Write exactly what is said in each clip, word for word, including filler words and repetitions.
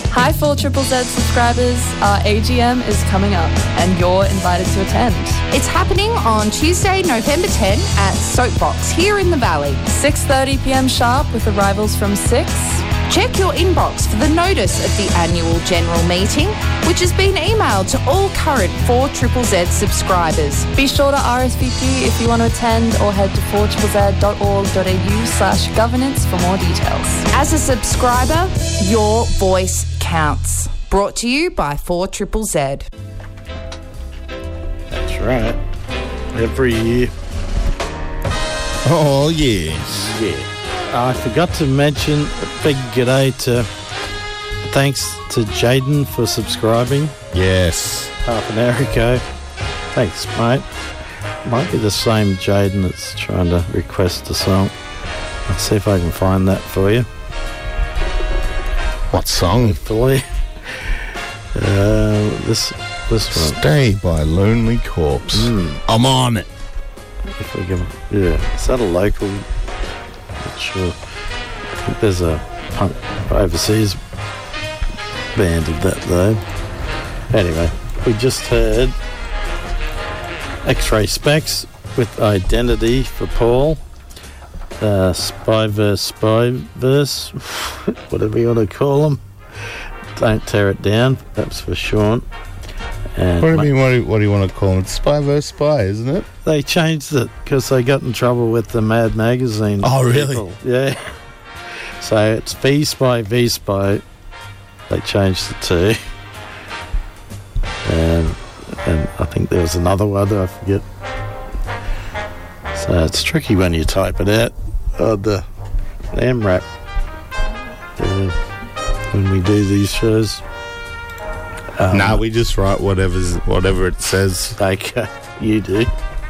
Hi, four Triple Z subscribers. Our A G M is coming up and you're invited to attend. It's happening on Tuesday, November tenth at Soapbox here in the Valley. six thirty p.m. sharp with arrivals from six. Check your inbox for the notice of the annual general meeting, which has been emailed to all current four Triple Z subscribers. Be sure to R S V P if you want to attend or head to four triple z dot org dot a u slash governance for more details. As a subscriber, your voice counts. Brought to you by four Triple Z. That's right. Every year. Oh, yes. Yeah. I forgot to mention a big g'day to thanks to Jaden for subscribing Yes. half an hour ago. Thanks, mate. Might be the same Jaden that's trying to request a song. I'll see if I can find that for you. What song? Hopefully. Uh, this this one. Stay by Lonely Corpse. Mm. I'm on it. If we can, yeah. Is that a local? Not sure. I think there's a punk overseas band of that though. Anyway, we just heard X-Ray Specs with Identity for Paul. Uh, Spyverse, Spyverse, whatever you want to call them. Don't Tear It Down, that's for Sean. And What do you mean? What do you, what do you want to call it? Spy versus Spy, isn't it? they changed it because they got in trouble with the Mad Magazine. Oh, really? people. Yeah. So it's V Spy, V Spy. They changed it to. And, and I think there was another one, I forget. So it's tricky when you type it out on the M rap uh, when we do these shows. Um, Nah, we just write whatever's whatever it says. Okay, you do.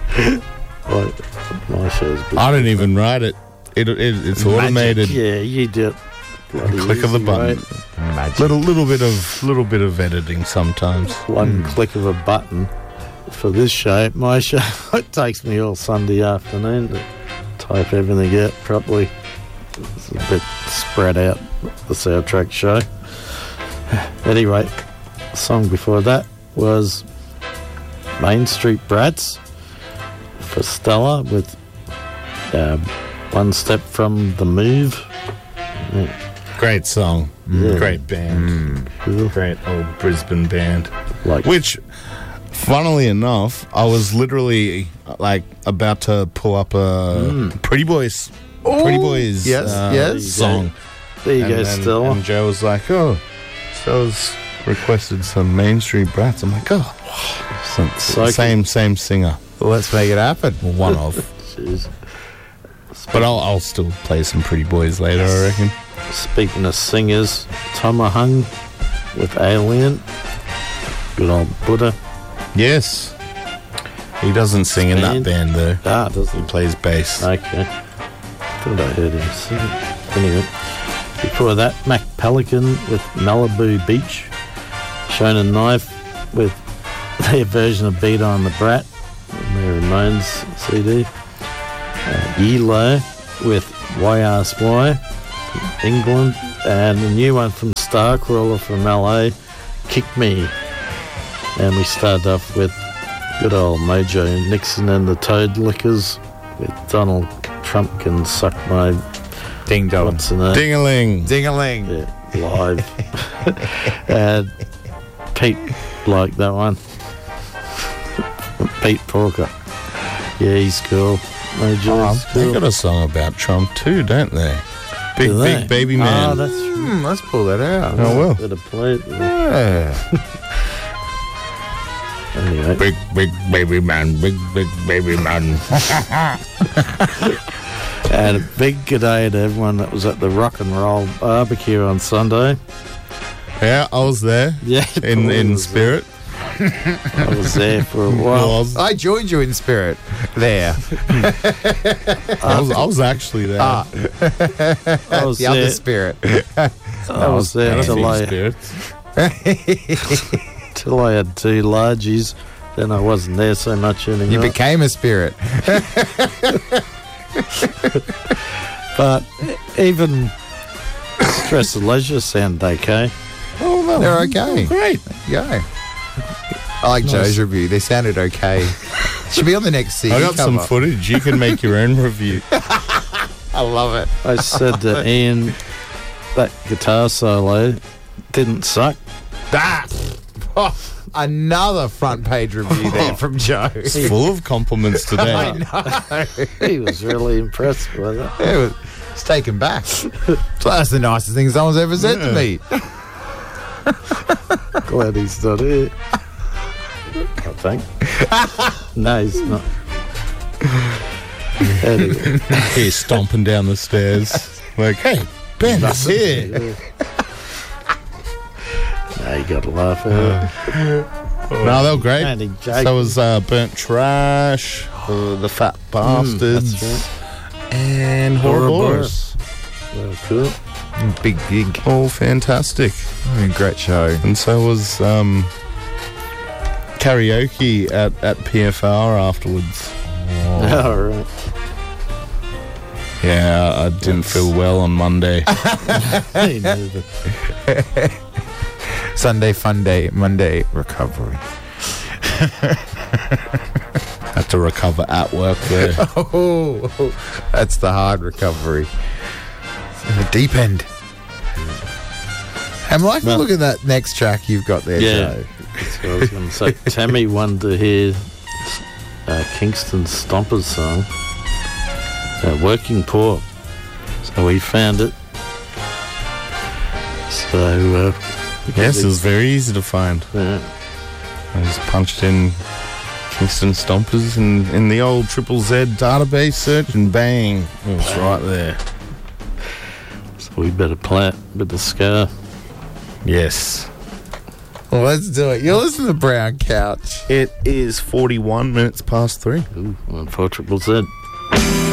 Well, my show's been I don't even write it. It, it it's Magic. automated. Yeah, you do it. Bloody Click of the easy, button. mate. Magic. Little little bit of little bit of editing sometimes. One click of a button for this show. My show, it takes me all Sunday afternoon to type everything out properly. It's a bit spread out, the soundtrack show. Anyway, the song before that was Main Street Brats for Stella with um, One Step from the Move. Yeah, Great song. Yeah. Great band. cool. Great old Brisbane band. Like, Which, funnily enough, I was literally like about to pull up a Pretty Boys, Pretty Boys, yes, uh, yes. song. there you and, go, and, Stella. and Joe was like, "Oh, Stella's requested some Main Street Brats." I'm like, "Oh, so, So same same singer, Let's make it happen. Well, one of." Jeez. But I'll I'll still play some Pretty Boys later, I reckon. Speaking of singers, Tomahung with Alien. Good old Buddha. Yes, he doesn't sing in that band though. Ah, He doesn't. plays bass. Okay. Thought I heard him sing. Anyway, before that, Mac Pelican with Malibu Beach. Shonen Knife with their version of Beat on the Brat on their Ramones C D. Uh, Yelo with Y Ask Why from England. And a new one from Starcrawler from L A, Kick Me. And we started off with good old Mojo Nixon and the Toad Lickers with Donald Trump Can Suck My Ding dong. What's the name? Ding-a-ling. Ding-a-ling. Yeah, live. And Pete liked that one. Pete Porker. Yeah, he's cool. Mojo's They cool. got a song about Trump too, don't they? Big Do they? big baby Oh, man. that's Hmm, let's pull that out. Oh, well. Better play it. Yeah. Anyway, Big big baby man, big big baby man. and a big g'day to everyone that was at the Rock and Roll Barbecue on Sunday. Yeah, I was there Yeah, in Paul in was spirit. there. I was there for a Well, I while. was, I joined you in spirit there. I was, I was actually there. Ah, I was the other there. spirit. I was there Kind of till in I, spirit. till I had two largies. Then I wasn't there so much anymore. You became a spirit. But even Stress and Leisure sound okay. Oh, no. They're okay. Great. Yeah. I like Nice. Joe's review. They sounded okay. Should be on the next C D I got some cover. footage. You can make your own review. I love it. I said to Ian, that guitar solo didn't suck. That. Oh, another front page review there from Joe. It's full of compliments today. I know. He was really impressed with it. It was, it's taken back. So that's the nicest thing someone's ever said to me. Glad he's not here. I think. No, he's not. Anyway. He's stomping down the stairs. Like, hey, Ben, it's here. No, you got to laugh at it. No, they were great. Andy Jake. So was uh, Burnt Trash, uh, The Fat Bastards, that's and Horror Ouroboros. Boros. Well, cool. Big gig. All fantastic. I mean, great show. And so was um, karaoke at, at P F R afterwards. All right. Yeah, I didn't feel well on Monday. Hey, neither. Sunday fun day, Monday recovery. Had to recover at work there. Oh, that's the hard recovery. In the deep end. I'm liking Well- to look at that next track you've got there, Yeah. Joe. That's what I was going to say. Tammy wanted to hear uh, Kingston Stompers song, uh, Working Poor. So we found it. So, uh, Yes, it was very easy to find. yeah. I just punched in Kingston Stompers in, in the old Triple Z database search and bang, it was right there. So we better play it with the ska. Yes. Well, let's do it. You're listening to Brown Couch. It is forty-one minutes past three. Ooh, on four triple Z.